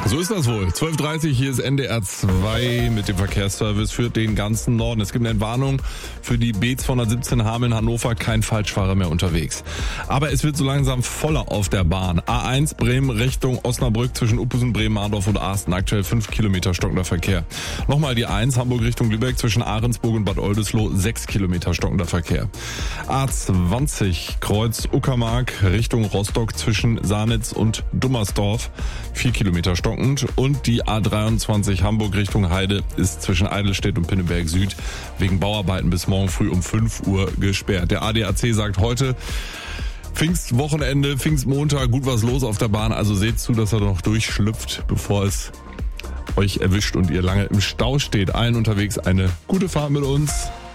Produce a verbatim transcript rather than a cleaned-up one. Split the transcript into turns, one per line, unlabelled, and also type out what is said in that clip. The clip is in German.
So ist das wohl. zwölf Uhr dreißig, hier ist N D R zwei mit dem Verkehrsservice für den ganzen Norden. Es gibt eine Entwarnung für die B zweihundertsiebzehn Hameln-Hannover, kein Falschfahrer mehr unterwegs. Aber es wird so langsam voller auf der Bahn. A eins Bremen Richtung Osnabrück zwischen Uppusen, Bremen-Adorf und Asten. Aktuell fünf Kilometer stockender Verkehr. Nochmal die eins Hamburg Richtung Lübeck zwischen Ahrensburg und Bad Oldesloe, sechs Kilometer stockender Verkehr. A zwanzig Kreuz Uckermark Richtung Rostock zwischen Sanitz und Dummersdorf, vier Kilometer stockend. Und die A dreiundzwanzig Hamburg Richtung Heide ist zwischen Eidelstedt und Pinneberg Süd wegen Bauarbeiten bis morgen früh um fünf Uhr gesperrt. Der A D A C sagt heute Pfingstwochenende, Pfingstmontag, gut was los auf der Bahn. Also seht zu, dass er noch durchschlüpft, bevor es euch erwischt und ihr lange im Stau steht. Allen unterwegs eine gute Fahrt mit uns.